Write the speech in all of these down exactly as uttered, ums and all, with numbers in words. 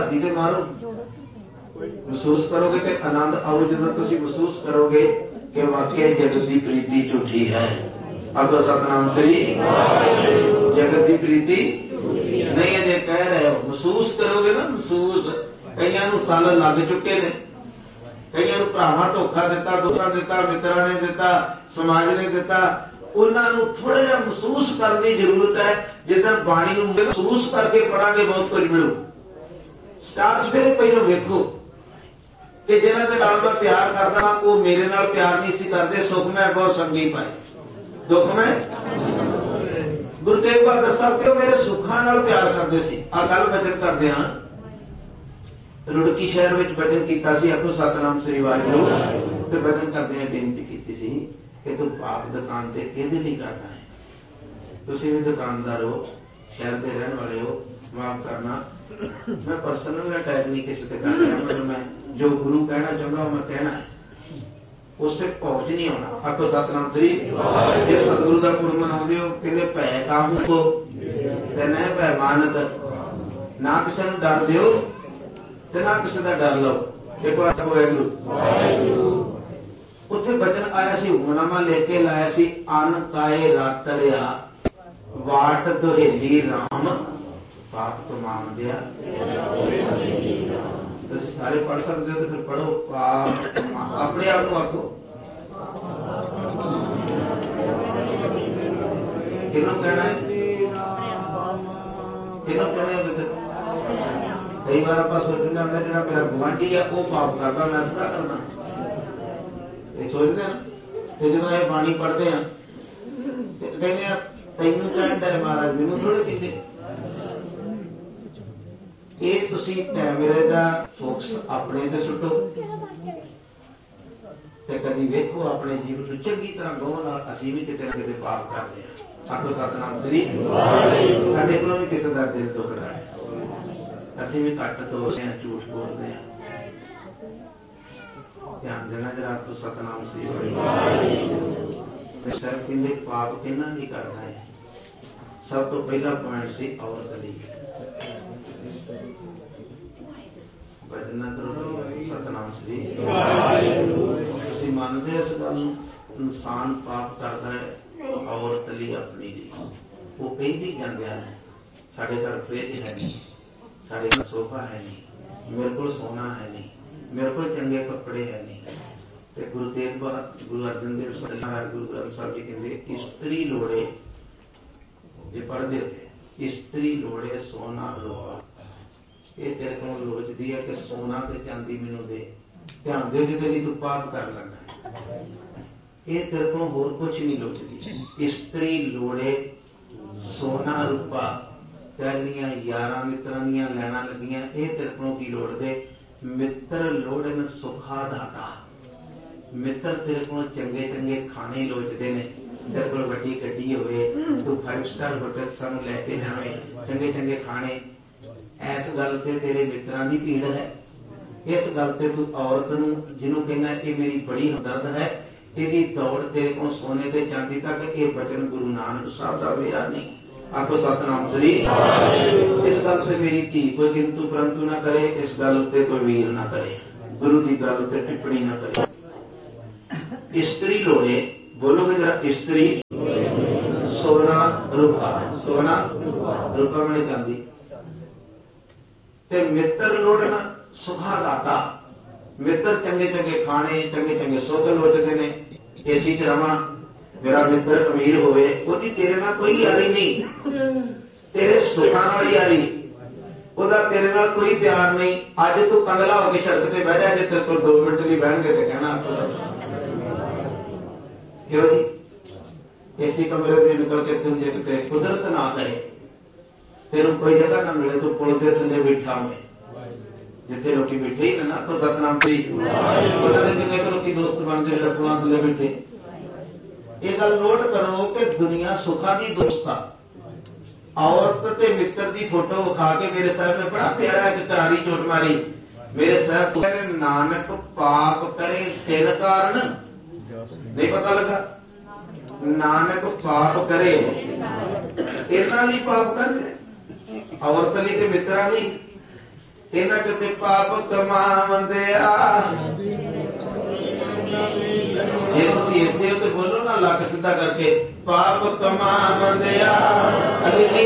ਧਰਤੀ ਤੇ ਮਾਰੋ। महसूस करोगे तो आनंद आओ। जो तुम महसूस करोगे कि वाकई जगत की प्रीति झूठी है। अब सतनाम श्री जगत की प्रीति नहीं है। कह रहे हो महसूस करोगे ना। महसूस कई साल लग चुके ने, कई भरावां धोखा दिता, दोस्तां दिता, मित्रां ने दिता, समाज ने दिता। उन्होंने थोड़ा जिहा महसूस करने की जरूरत है। जिदन बाणी नूं महसूस करके पढ़ांगे बहुत कुछ मिलू। स्टार्ट फिर पहले वेखो कि जिन्हां दे नाल मैं प्यार करदा हां वो मेरे नाल प्यार नहीं सी करदे। सुख मैं बहुत संगी पाए, दुख मैं। गुरु तेग बहादुर साहब के मेरे सुखां नाल प्यार करदे सी। आ गल वचन करदे हां रुड़की शहर विच वचन कीता सी। आखो सतनाम श्री वाहिगुरू। ते वचन करदे बेनती कीती सी कि तू पाप दुकान ते किहदे लई करदा है। तुसीं भी दुकानदार हो, शहर दे रहण वाले हो, माफ करना मैं पर्सनल अटैक नहीं किसी से कर रहा। मतलब मैं जो गुरु कहना चाहता हूं मैं कहना है, उससे पहुंच नहीं होना। आखो सतनाम श्री। जे सतगुरु का पुर मनाते हो कहते भै काहू को ते न भै मानत, ना किसी को डर दो ते ना किसी का डर लो। देखो वाहिगुरू उत्थे बचन आया सी, हुक्मनामा लेके लाया सी। अन काए रातरिया वाट दुहेली राम पाप तो मान दिया। तो सारे पढ़ सकते हो तो फिर पढ़ो। पाप अपने आप को आखो किनों कहना है, किनों कहना है। कई बार आप सोचते हैं जो मेरा गुआढ़ी है वो पाप करता, मैं क्या करना। ये सोचते हैं ना। जो ये बाणी पढ़ते हैं कहने तेनू कहता है महाराज मैनू थोड़े कहते। ये तुसी कैमरे का फोकस अपने ते सुटो ते कदी वेखो अपने जीवन में चंगी तरह गौर नाल असीं भी किते ना किते पाप करते हैं। आखो सतनाम श्री। साडे कोलों भी किसी का दिल दुखदा है, असीं भी घट दोषे हैं, झूठ बोलते हैं। ध्यान देना जरा। आखो सतनाम श्री। सर कहते पाप किन्ना नहीं करना है। सब तो पहला पॉइंट सी औरत लई भजन करो। सतनाम श्री। तुसीं मानदे इस गल इंसान पाप करता है औरत लई अपनी लई। वो कहती जांदे हैं साडे घर फ्रिज है नहीं, साडे घर सोफा है नहीं, मेरे को सोना है नहीं, मेरे को चंगे कपड़े है नहीं। ते गुरु तेग बहादुर गुरु अर्जन देव साहब गुरु ग्रंथ साहब जी कहते स्त्री लोड़े, ये पढ़ते थे स्त्री लोड़े सोना लोहा। ये तेरे को लोचदी है कि सोना ते चांदी मैनू दे, ध्यान दे जिहदे लई तू पाप कर लगा। ये तेरे को होर कुछ नहीं लोचदी। स्त्री लोड़े सोना रूपा, तेरियां यारां मित्रां दियां लैना लगियां। ये तेरे को की लोड़ दे। मित्र लोड़न सुखा दाता। मित्र तेरे को चंगे चंगे खाने लोचते ने। तेरे को वड्डी गड्डी होवे, तू फाइव स्टार होटल सानू लैके जावे, चंगे चंगे खाने। इस गल से तेरे मित्रां दी भीड़ है। इस गल से तू औरत नूं जिन्हों कहना कि मेरी बड़ी हमदर्द है, यदि दौड़ तेरे को सोने ते चांदी तक। ये वचन गुरु नानक साहब का मेरा नहीं। आखो सतनाम श्री। इस गल से मेरी धी कोई किंतु परंतु ना करे, इस गल उत्ते कोई वीर ना करे, गुरु की गल उत्ते टिप्पणी ना करे। स्त्री लोड़े, बोलोगे जरा। स्त्री सोना रूपा, सोना रूपा मैंने चांदी ते मित्र लोड़ना सुखा दाता। मित्र चंगे चंगे खाने, चंगे चंगे सुख लोचते ने। एसी च रवां, मेरा मित्र अमीर होवे, ओदी तेरे नाल कोई यारी नहीं, तेरे सुखां नाल यारी, ओदा तेरे नाल कोई प्यार नहीं। अज तू कंगला होके सड़क ते बह जा, जे तेरे कोल दो मिनट भी बहणगे ते कहना क्यों जी। एसी कमरे से निकल के तुम जे किते कुदरत ना करे, तेरे कोई जगह ना मिले, तो पुल के थले बैठा में जिथे लोग बैठे ही ना। तो सतनाम श्री। कितने दोस्त बनते हैं पुलों थले बैठे। ये गल नोट करो कि दुनिया सुखा की दोस्त आ। औरत ते मित्र की फोटो विखा के मेरे साहब ने बड़ा प्यारा एक करारी चोट मारी। मेरे साहब कहते नानक पाप करे तिन कारण नहीं पता लगा। नानक पाप करे इन्हां लई पाप कर, औरत लई ते मित्रां लई। इन्हां किते पाप कमावंदिया। जे तुसीं इत्थे उत्ते बोलो ना लक सीधा करके पाप कमावंदिया। अगे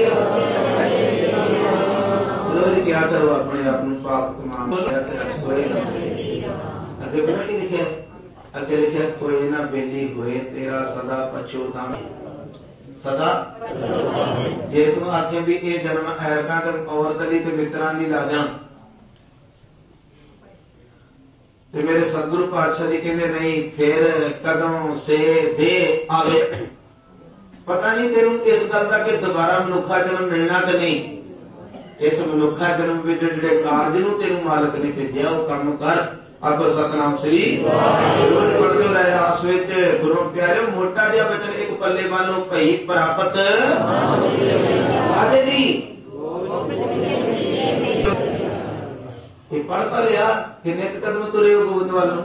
रोज क्या करो अपने आप नूं पाप कमावंदिया। अगे पता की लिखिआ अगे लिखिआ कोई ना बेली होए तेरा सदा पछोतावे सदा। जे तू आखे भी ये जन्म ऐरका औरत ली ते मित्रां ली ला जा ते मेरे सतगुरु पातशाह जी कहते नहीं फिर कदों से दे आवे। पता नहीं तेनू इस गल का कि दोबारा मनुखा जन्म मिलना कि नहीं। इस मनुखा जन्म में जिहड़े कारज नूं तेनू मालक ने भेजिआ वो काम कर। आखो सतनाम श्री पढ़ते रहे आस विच गुरु प्यारे मोटा जिहा बचन एक पल्ले वालों भई प्राप्त आदे नहीं पढ़ता रहा। किन्ने कदम तुरे हो गोबिंद वालों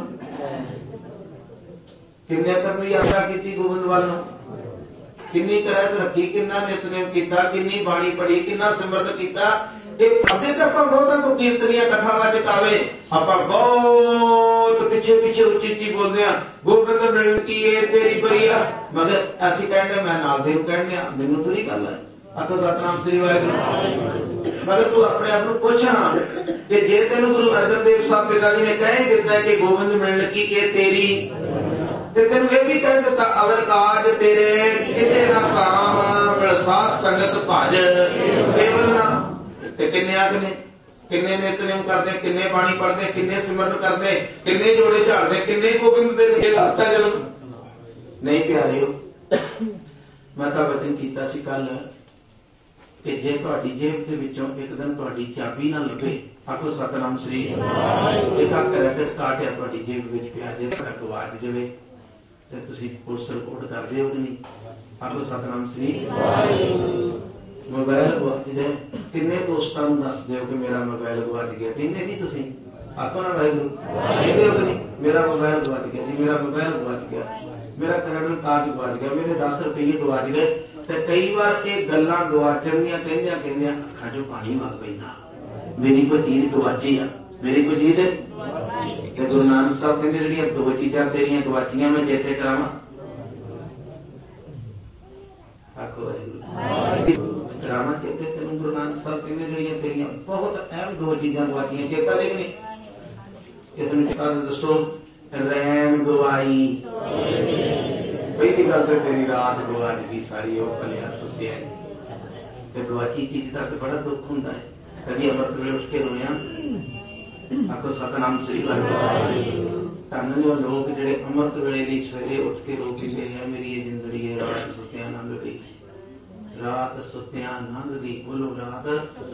किन्ने कदम यात्रा की गोबिंद वालों किन्नी करैत रखी किन्ना नितनेम किया किन्नी बाणी पढ़ी किन्ना सिमरन किया। अगे तो आप बहुत तो कीर्तनिया कथावां चकावे आप बहुत पिछे पिछे उची उची बोलते हैं गोबिंद मिलन की ये तेरी बरिया मगर ऐसी कहते मैं नाल दे कहने मैनू थोड़ी गल है। आखो सतनाम श्री वाहिगुरू। मगर तू अपने आप को पूछना कि जे तेन गुरु अर्जन देव साहब पिताजी ने कह दिता है कि गोबिंद मिलन की ये तेरी तेन ये भी कह दिता अवर काज तेरे किते ना काम साथ संगत भज केवल ना। किन्ने आखने किन्ने नितनेम करते किन्ने पानी पढ़ते किन्ने सिमरन करते किन्ने जोड़े झाड़ते किन्ने गोबिंद दे लिखे लाता जन्म नहीं प्यारे हो। मैं तो वचन किया सी कल कि जे तुहाडी जेब दे विचों एक दिन तुहाडी चाबी ना लभे आखो सतनाम श्री एक क्रेडिट कार्ड है तुहाडी जेब विच पिया जे तुहाडा गवाच जावे ते तुसीं पुलिस रिपोर्ट कर दिओ कि नहीं। आखो सतनाम श्री मोबाइल गवाच जाए किन्ने दोस्तां नूं दस दिओ कि मेरा मोबाइल गवाच गया कहंदे नहीं तुसीं आखो ना वाहिगुरू कहंदे हो कि नहीं मेरा मोबाइल गवाच गया जी मेरा मोबाइल गवाच गया मेरा क्रेडिट कार्ड गवाच गया मेरे दस रुपये गवाच गए। ते कई बार ये गल्लां गवाचण दीआं कहंदिआं कहंदिआं अखां चों पानी वग पैंदा मेरी कोई चीज गवाची आ मेरी कोई चीज ते गुरु नानक साहब कहंदे जिहड़ियां दो चीजां तेरियां गवाचियां मैं चेते करावां। आखो वाहिगुरू करावां चेते तेनूं गुरु नानक साहब कहंदे जिहड़ियां तेरियां बहुत अहम दो चीजां गवाचियां चेता दे कि नहीं। इस नूं चेता दसो रैन गवाई पहली गल तो तेरी रात गवाच गई सारी वो भलिया सुत्या ते गवाची चीज का तो बड़ा दुख होंदा है। कभी अमृत वेले उठ के रोया आखो सतनाम श्री वाहिगुरू। धन ने लोग जिहड़े अमृत वेले दी सवेरे उठ के रो के है मेरी ये जिंदड़ी है रात सुत्या लंघ गई रात सुत्या लंघ गई बोलो रात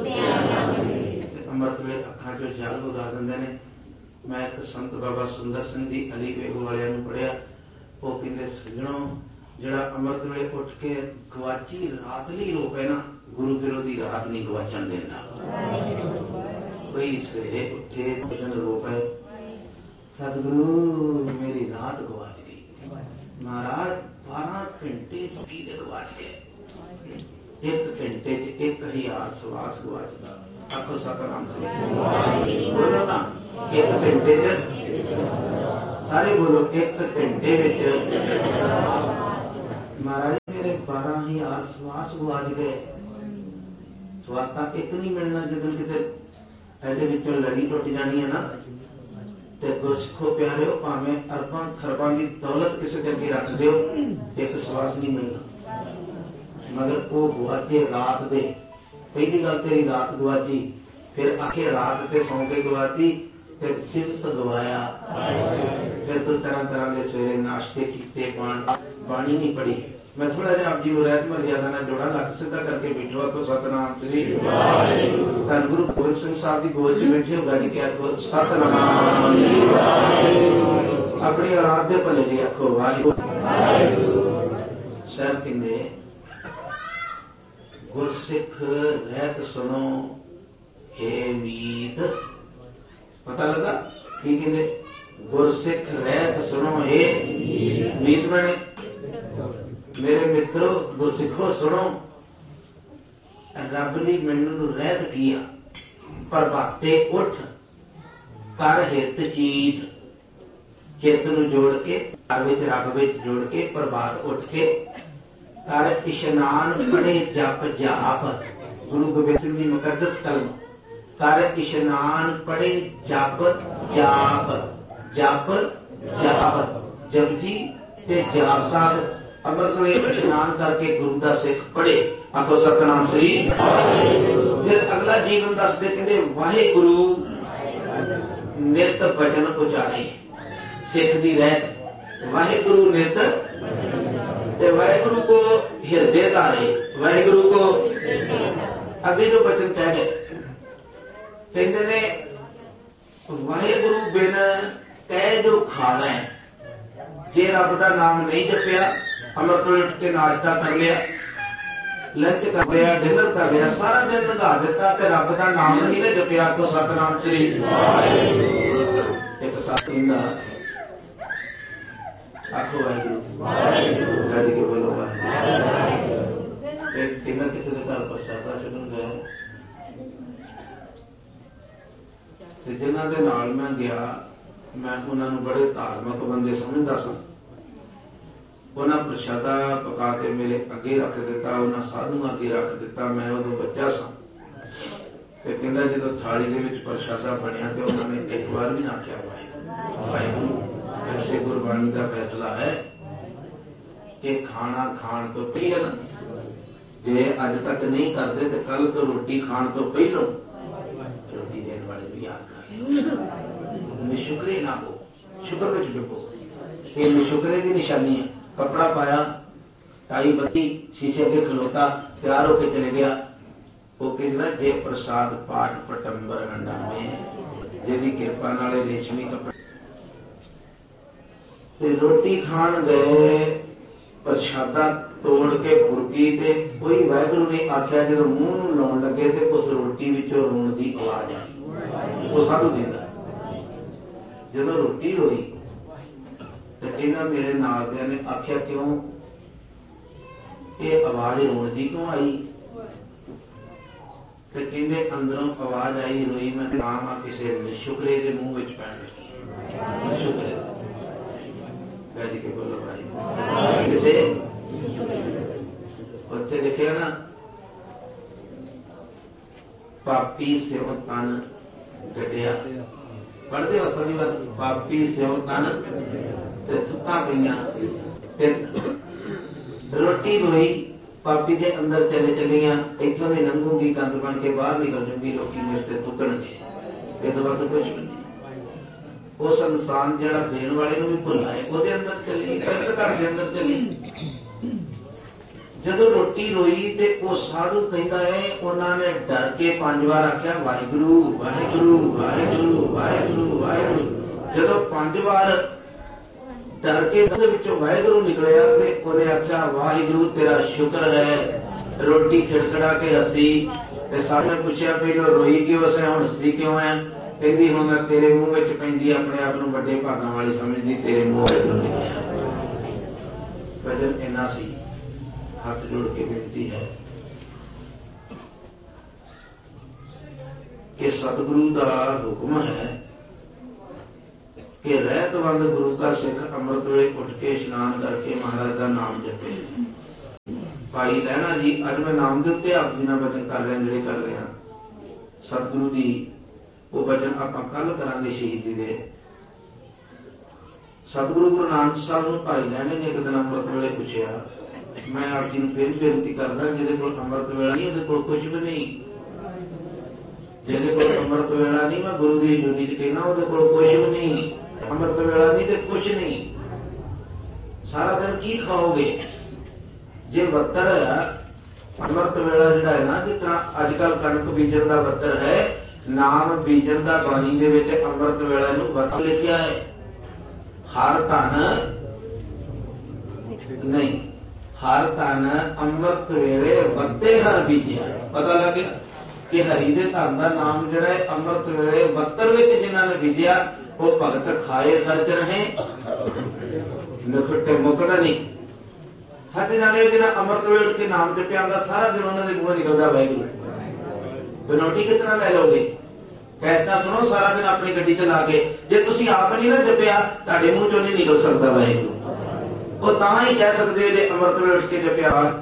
अमृत वेले अखां चों जल उगा दिंदे ने। मैं एक संत बाबा सुंदर सिंह जी अली बेग वालियां नूं पढ़िया वो कहते सजणों जिहड़ा अमृत वेले उठ के गवाची रात नहीं रो पे ना गुरु विरोधी रात नहीं गवाचन देना। कोई सवेरे उठे भजन रो पे सतगुरु मेरी रात गवाच गई महाराज बारह घंटे की गवाच गए एक घंटे च एक हजार सवास गवाचदा। आखो सतनाम श्री बोलो ना एक घंटे च सारे बोलो एक घंटे महाराज मेरे बारह हजार सवास गवाच गए। सवास का एक नहीं मिलना जो कितने लड़ी टुट जानी है ना तो गुरसिखो प्यारे हो भावें अरबां खरबां की दौलत किसी के अगे रख दो एक सवास नहीं मिलना मगर वो गवाचे रात दे। पहली गल तेरी रात गवाची फिर आखे रात ते सौ के गवाची फिर दिवस गवाया फिर तो तरह तरह के सवेरे नाश्ते किए बाणी नहीं पड़ी। मैं थोड़ा जहा आप जी रहत मर्यादा ना जोड़ा लक सीधा करके बैठो आपको सतनाम श्री धन गुरु गोबिंद सिंह साहब की गोद च बैठे होगा जी क्या आखो सतनाम अपनी औलाद दे भले जी आखो वाहिगुरू। साहब कहंदे गुरसिख रहत सुनो हे मीत पता लगा की कहंदे गुरसिख रहत सुनो हे मीत बने मेरे मित्रों गुरसिखो सुनो रब ने मैनू रहत किया ਪ੍ਰਭਾਤੇ ਉੱਠ ਕਰ ਹਿਤ ਚੀਤ। ਚਿੱਤ ਨੂੰ ਜੋੜ ਕੇ ਘਰ ਵਿੱਚ ਰੱਬ ਵਿੱਚ ਜੋੜ ਕੇ ਪ੍ਰਭਾਤ ਉੱਠ ਕੇ ਕਰ ਇਸ਼ਨਾਨ ਪੜੇ ਜਪ ਜਾਪ। ਗੁਰੂ ਗੋਬਿੰਦ ਸਿੰਘ ਦੀ ਮੁਕੱਦਸ ਕਲਮ ਕਰ ਇਸ਼ਨਾਨ ਪੜੇ ਜਪ ਜਾਪ। ਜਪ ਜਾਪ ਜਪਜੀ ਤੇ ਜਾਪ ਸਾਹਿਬ ਅੰਮ੍ਰਿਤ ਵੇਲੇ ਇਸ਼ਨਾਨ ਕਰਕੇ ਗੁਰੂ ਦਾ ਸਿੱਖ ਪੜੇ। ਆਖੋ ਸਤਿਨਾਮ ਸ੍ਰੀ। ਫਿਰ ਅਗਲਾ ਜੀਵਨ ਦੱਸਦੇ ਕਹਿੰਦੇ ਵਾਹਿਗੁਰੂ ਨਿਤ ਭਜਨ ਉਚਾਰੇ। ਸਿੱਖ ਦੀ ਰਹਿਤ ਵਾਹਿਗੁਰੂ ਨਿਤ ਤੇ ਵਾਹਿਗੁਰੂ ਕੋ ਹਿਰਦੇ ਧਾਰੇ। ਵਾਹਿਗੁਰੂ ਕੋ ਅੱਗੇ ਜੋ ਬਚਨ ਕਹਿ ਗਏ ਕਹਿੰਦੇ ਨੇ ਵਾਹਿਗੁਰੂ ਬਿਨ ਕਹਿ ਜੋ ਖਾਣਾ ਹੈ। ਜੇ ਰੱਬ ਦਾ ਨਾਮ ਨਹੀਂ ਜਪਿਆ, ਅੰਮ੍ਰਿਤ ਵੇਲੇ ਉੱਠ ਕੇ ਨਾਸ਼ਤਾ ਕਰ ਲਿਆ, ਲੰਚ ਕਰ ਲਿਆ, ਡਿਨਰ ਕਰ ਲਿਆ, ਸਾਰਾ ਦਿਨ ਲੰਘਾ ਦਿੱਤਾ ਤੇ ਰੱਬ ਦਾ ਨਾਮ ਨਹੀਂ ਨਾ ਜਪਿਆ ਕੋ ਸਤਿਨਾਮ ਸ੍ਰੀ। ਇੱਕ ਸਾਥੀ ਦਾ ਆਖੋ ਵਾਹਿਗੁਰੂ ਵਾਹਿਗੁਰੂ ਕੇ ਬੋਲੋ ਵਾਹਿਗੁਰੂ। ਇੱਕ ਦਿਨ ਕਿਸੇ ਦੇ ਘਰ ਪ੍ਰਸ਼ਾਦਾ ਛਕਣ ਗਿਆ ਤੇ ਜਿਨ੍ਹਾਂ ਦੇ ਨਾਲ ਮੈਂ ਗਿਆ, ਮੈਂ ਉਹਨਾਂ ਨੂੰ ਬੜੇ ਧਾਰਮਿਕ ਬੰਦੇ ਸਮਝਦਾ ਸਾਂ। ਉਹਨਾਂ ਪ੍ਰਸ਼ਾਦਾ ਪਕਾ ਕੇ ਮੇਰੇ ਅੱਗੇ ਰੱਖ ਦਿੱਤਾ, ਉਹਨਾਂ ਸਾਧੂਆਂ ਅੱਗੇ ਰੱਖ ਦਿੱਤਾ। ਮੈਂ ਉਦੋਂ ਬੱਚਾ ਸਾਂ ਤੇ ਕਹਿੰਦਾ ਜਦੋਂ ਥਾਲੀ ਦੇ ਵਿੱਚ ਪ੍ਰਸ਼ਾਦਾ ਬਣਿਆ ਤੇ ਉਹਨਾਂ ਨੇ ਇੱਕ ਵਾਰ ਵੀ ਆਖਿਆ ਵਾਹਿਗੁਰੂ ਵਾਹਿਗੁਰੂ। ਐਸੇ ਗੁਰਬਾਣੀ ਦਾ ਫੈਸਲਾ ਹੈ ਕਿ ਖਾਣਾ ਖਾਣ ਤੋਂ ਪਹਿਲਾਂ, ਜੇ ਅੱਜ ਤੱਕ ਨਹੀਂ ਕਰਦੇ ਤੇ ਕੱਲ ਤੋਂ ਰੋਟੀ ਖਾਣ ਤੋਂ ਪਹਿਲਾਂ ਰੋਟੀ ਦੇਣ ਵਾਲੇ ਨੂੰ ਯਾਦ ਕਰ ਲਿਓ। ਸ਼ੁਕਰੇ ਨਾ ਹੋ, ਸ਼ੁਕਰ ਵਿੱਚ ਡੁੱਬੋ। ਇਹ ਸ਼ੁਕਰੇ ਦੀ ਨਿਸ਼ਾਨੀ ਹੈ। ਕੱਪੜਾ ਪਾਇਆ, ਟਾਈ ਬੱਤੀ, ਸ਼ੀਸ਼ੇ ਅੱਗੇ ਖਲੋਤਾ, ਤਿਆਰ ਹੋ ਕੇ ਚਲੇ ਗਿਆ। ਉਹ ਕਹਿੰਦਾ ਜੇ ਪ੍ਰਸਾਦ ਪਾਠ ਪਟੰਬਰ ਹੰਡਾਵੇਂ, ਜਿਹਦੀ ਕਿਰਪਾ ਨਾਲ ਰੇਸ਼ਮੀ ਕੱਪੜਾ। ਤੇ ਰੋਟੀ ਖਾਣ ਗਏ, ਪ੍ਰਸ਼ਾਦਾ ਤੋੜ ਕੇ ਬੁਰਕੀ ਤੇ ਕੋਈ ਵਾਹਿਗੁਰੂ ਨੇ ਆਖਿਆ। ਜਦੋਂ ਮੂੰਹ ਨੂੰ ਲਾਉਣ ਲੱਗੇ ਤੇ ਉਸ ਰੋਟੀ ਵਿੱਚੋਂ ਰੋਣ ਦੀ ਆਵਾਜ਼ ਆਈ। ਉਹ ਸਾਧੂ ਦਿੰਦਾ ਜਦੋਂ ਰੋਟੀ ਹੋਈ ਤੇ ਇਹਨਾਂ ਮੇਰੇ ਨਾਲ ਦਿਆਂ ਨੇ ਆਖਿਆ ਕਿਉਂ ਇਹ ਆਵਾਜ਼ ਰੋਣ ਦੀ ਕਿਉਂ ਆਈ? ਤੇ ਕਹਿੰਦੇ ਅੰਦਰੋਂ ਆਵਾਜ਼ ਆਈ ਰੋਈ ਮੈਂ ਨਾਮ ਆ ਕਿਸੇ ਸ਼ੁਕਰੇ ਦੇ ਮੂੰਹ ਵਿੱਚ ਪੈਣ ਲੱਗੀ। ਸ਼ੁਕਰੇ ਗੱਜ ਕੇ ਬੋਲੋ ਭਾਈ। ਕਿਸੇ ਉੱਥੇ ਲਿਖਿਆ ਨਾ ਪਾਪੀ ਸਿਉ ਤਨ ਗੱਡਿਆ। ਪੜ੍ਹਦੇ ਹੋ ਅਸਲੀ ਵਾਰ ਪਾਪੀ ਸਿਉ ਤਨ ਤੇ ਥੁੱਕਾਂ ਪਈਆਂ ਤੇ ਰੋਟੀ ਹੋਈ ਪਾਪੀ ਦੇ ਅੰਦਰ ਚਲੇ ਚਲੀਆਂ। ਇੱਥੋਂ ਦੀ ਲੰਘੂਗੀ ਕੰਧ ਬਣ ਕੇ ਬਾਹਰ ਨਿਕਲ ਜੂਗੀ, ਲੋਕੀ ਮੇਰੇ ਤੇ ਥੁੱਕਣਗੇ। ਇਹ ਤੋਂ ਵੱਧ ਕੁਛ ਨਹੀਂ। ਉਸ ਇਨਸਾਨ ਜਿਹੜਾ ਦੇਣ ਵਾਲੇ ਨੂੰ ਵੀ ਭੁੱਲਾਏ ਉਹਦੇ ਅੰਦਰ ਚੱਲੀ, ਕਿਰਤ ਘਰ ਦੇ ਅੰਦਰ ਚੱਲੀ। ਜਦੋਂ ਰੋਟੀ ਰੋਈ ਤੇ ਉਹ ਸਾਧੂ ਕਹਿੰਦਾ ਹੈ ਉਹਨਾਂ ਨੇ ਡਰ ਕੇ ਪੰਜ ਵਾਰ ਆਖਿਆ ਵਾਹਿਗੁਰੂ ਵਾਹਿਗੁਰੂ ਵਾਹਿਗੁਰੂ ਵਾਹਿਗੁਰੂ ਵਾਹਿਗੁਰੂ। ਜਦੋਂ ਪੰਜ ਵਾਰ ਡਰ ਕੇ ਉਹਦੇ ਵਿੱਚੋਂ ਵਾਹਿਗੁਰੂ ਨਿਕਲਿਆ ਤੇ ਉਹਨੇ ਆਖਿਆ ਵਾਹਿਗੁਰੂ ਤੇਰਾ ਸ਼ੁਕਰ ਹੈ। ਰੋਟੀ ਖਿੜਖੜਾ ਕੇ ਹੱਸੀ ਤੇ ਸਾਧੂ ਨੇ ਪੁੱਛਿਆ ਪਹਿਲਾਂ ਰੋਈ ਕਿਉਂ ਸੀ, ਹੁਣ ਹੱਸੀ ਕਿਉਂ ਹੈ? ਕਹਿੰਦੀ ਹੁਣ ਮੈਂ ਤੇਰੇ ਮੂੰਹ ਵਿੱਚ ਪੈਂਦੀ, ਆਪਣੇ ਆਪ ਨੂੰ ਵੱਡੇ ਭਾਗਾਂ ਵਾਲੀ ਸਮਝਦੀ, ਤੇਰੇ ਮੂੰਹ ਵਿੱਚ ਨਿਕਲਿਆ। ਭਜਨ ਇੰਨਾ ਸੀ। ਹੱਥ ਜੋੜ ਕੇ ਬੇਨਤੀ ਹੈ ਕਿ ਸਤਿਗੁਰੂ ਦਾ ਹੁਕਮ ਹੈ ਕਿ ਰਹਿਤਵੰਦ ਗੁਰੂ का ਸਿੱਖ ਅੰਮ੍ਰਿਤ ਵੇਲੇ ਉੱਠ ਕੇ ਇਸ਼ਨਾਨ ਕਰਕੇ ਮਹਾਰਾਜ ਦਾ ਨਾਮ ਜਪੇ। ਭਾਈ ਲਹਿਣਾ ਜੀ ਅੱਜ ਮੈਂ ਨਾਮ ਦੇ ਉੱਤੇ ਆਪ ਜੀ ਨਾਲ ਬਚਨ ਕਰ ਰਿਹਾ, ਜਿਹੜੇ ਕਰ ਰਹੇ ਹਾਂ ਸਤਿਗੁਰੂ ਦੀ ਉਹ ਬਚਨ ਆਪਾਂ ਕੱਲ ਕਰਾਂਗੇ ਸ਼ਹੀਦੀ ਦੇ। ਸਤਿਗੁਰੂ ਗੁਰੂ ਨਾਨਕ ਸਾਹਿਬ ਨੂੰ ਭਾਈ ਲਹਿਣੇ ਨੇ ਇੱਕ ਦਿਨ ਅੰਮ੍ਰਿਤ ਵੇਲੇ ਪੁੱਛਿਆ, ਮੈਂ ਆਪ ਜੀ ਨੂੰ ਫਿਰ ਬੇਨਤੀ ਕਰਦਾ ਜਿਹਦੇ ਕੋਲ ਅੰਮ੍ਰਿਤ ਵੇਲਾ ਨਹੀਂ ਉਹਦੇ ਕੋਲ ਕੁਝ ਵੀ ਨਹੀਂ। ਜਿਹਦੇ ਕੋਲ ਅੰਮ੍ਰਿਤ ਵੇਲਾ ਨਹੀਂ, ਮੈਂ ਗੁਰੂ ਦੀ ਹਜ਼ੂਰੀ ਚ ਕਹਿਣਾ ਉਹਦੇ ਕੋਲ ਕੁਝ ਵੀ ਨਹੀਂ। ਅੰਮ੍ਰਿਤ ਵੇਲਾ ਨਹੀਂ ਤੇ ਕੁਝ ਨਹੀਂ। ਸਾਰਾ ਦਿਨ ਕੀ ਖਾਓਗੇ? ਜੇ ਬੱਤਰ ਅੰਮ੍ਰਿਤ ਵੇਲਾ ਜਿਹੜਾ ਹੈ ਨਾ, ਜਿਸ ਤਰ੍ਹਾਂ ਅੱਜ ਕੱਲ ਕਣਕ ਬੀਜਣ ਦਾ ਬੱਤਰ ਹੈ, ਨਾਮ ਬੀਜਣ ਦਾ ਬਾਣੀ ਦੇ ਵਿੱਚ ਅੰਮ੍ਰਿਤ ਵੇਲਾ ਨੂੰ ਬੱਤਰ ਲਿਖਿਆ ਹੈ। ਹਰ ਧਨ ਨਹੀਂ, ਹਰ ਧਨ ਅੰਮ੍ਰਿਤ ਵੇਲੇ ਵੱਤੇ ਹਰ ਬੀਜਿਆ। ਪਤਾ ਲੱਗ ਗਿਆ ਕਿ ਹਰੀ ਦੇ ਧਨ ਦਾ ਨਾਮ ਜਿਹੜਾ ਹੈ ਅੰਮ੍ਰਿਤ ਵੇਲੇ ਬੱਤਰ ਵਿੱਚ ਜਿਨ੍ਹਾਂ ਨੇ ਬੀਜਿਆ ਉਹ ਭਗਤ ਖਾਏ ਖਰਚ ਰਹੇ, ਨਿਖੁੱਟੇ ਮੁਕਦਾ ਨਹੀਂ। ਸੱਚ ਜਾਣਿਓ ਜਿਹਨਾਂ ਅੰਮ੍ਰਿਤ ਵੇਲੇ ਉੱਠ ਕੇ ਨਾਮ ਜਪਿਆ ਹੁੰਦਾ ਸਾਰਾ ਦਿਨ ਉਹਨਾਂ ਦੇ ਮੂੰਹੋਂ ਨਿਕਲਦਾ ਵਾਹਿਗੁਰੂ। ਬਨੋਟੀ ਕਿਤਨਾ ਲੈ ਲਓਗੇ? ਕੈਸਟਾਂ ਸੁਣੋ ਸਾਰਾ ਦਿਨ ਆਪਣੀ ਗੱਡੀ ਚਲਾ ਕੇ, ਜੇ ਤੁਸੀਂ ਆਪ ਨਹੀਂ ਨਾ ਜਪਿਆ ਤੁਹਾਡੇ ਮੂੰਹ ਚੋਂ ਨਹੀਂ ਨਿਕਲ ਸਕਦਾ ਵਾਹਿਗੁਰੂ। ਉਹ ਤਾਂ ਹੀ ਕਹਿ ਸਕਦੇ ਜੇ ਅੰਮ੍ਰਿਤ ਵੇਲੇ ਉੱਠ ਕੇ ਜਪਿਆ